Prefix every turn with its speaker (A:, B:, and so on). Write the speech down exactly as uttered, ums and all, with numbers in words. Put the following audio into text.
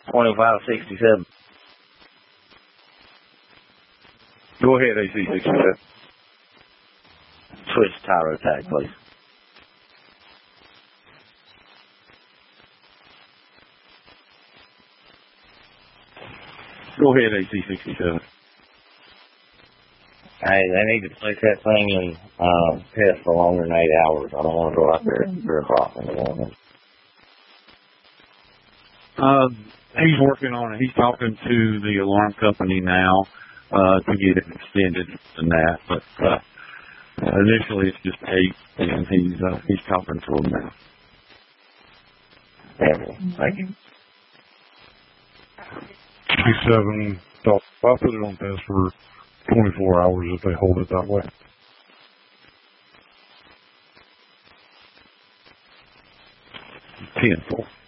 A: twenty-five sixty-seven.
B: Go ahead, A C sixty-seven.
A: Switch Tyro tag, please.
B: Go ahead, A C sixty-seven.
A: Hey, they need to place that thing in uh, test for longer than eight hours. I don't want to go out there at three o'clock in the morning.
B: Uh, he's working on it. He's talking to the alarm company now uh, to get it extended than that. But uh, initially, it's just eight, and he's uh, he's talking to them now.
A: Thank you.
C: P seven, I'll put it on test for twenty-four hours if they hold it that way.
B: ten four.